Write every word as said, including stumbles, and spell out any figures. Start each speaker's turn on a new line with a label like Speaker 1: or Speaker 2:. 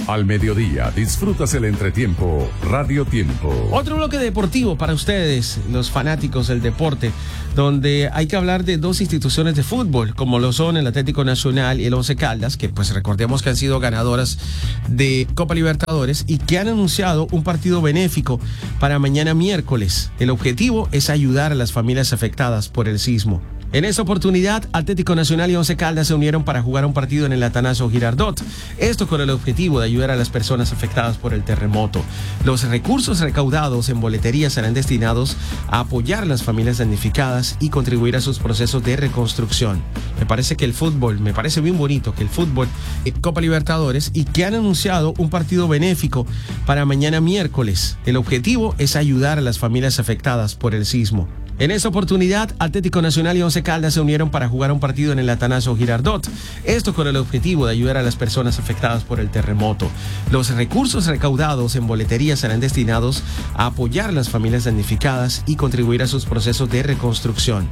Speaker 1: Al mediodía disfrutas el entretiempo Radio Tiempo.
Speaker 2: Otro bloque deportivo para ustedes, los fanáticos del deporte, donde hay que hablar de dos instituciones de fútbol, como lo son el Atlético Nacional y el Once Caldas, que pues recordemos que han sido ganadoras de Copa Libertadores y que han anunciado un partido benéfico para mañana miércoles. El objetivo es ayudar a las familias afectadas por el sismo. En esta oportunidad, Atlético Nacional y Once Caldas se unieron para jugar un partido en el Atanasio Girardot. Esto con el objetivo de ayudar a las personas afectadas por el terremoto. Los recursos recaudados en boletería serán destinados a apoyar a las familias damnificadas y contribuir a sus procesos de reconstrucción. Me parece que el fútbol, me parece bien bonito que el fútbol, eh, Copa Libertadores, y que han anunciado un partido benéfico para mañana miércoles. El objetivo es ayudar a las familias afectadas por el sismo. En esta oportunidad, Atlético Nacional y Once Caldas se unieron para jugar un partido en el Atanasio Girardot. Esto con el objetivo de ayudar a las personas afectadas por el terremoto. Los recursos recaudados en boletería serán destinados a apoyar a las familias damnificadas y contribuir a sus procesos de reconstrucción.